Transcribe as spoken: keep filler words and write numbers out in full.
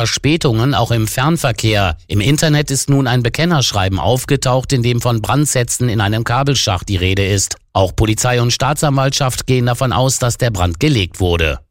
Verspätungen auch im Fernverkehr. Im Internet ist nun ein Bekennerschreiben aufgetaucht, in dem von Brandsätzen in einem Kabelschacht die Rede ist. Auch Polizei und Staatsanwaltschaft gehen davon aus, dass der Brand gelegt wurde.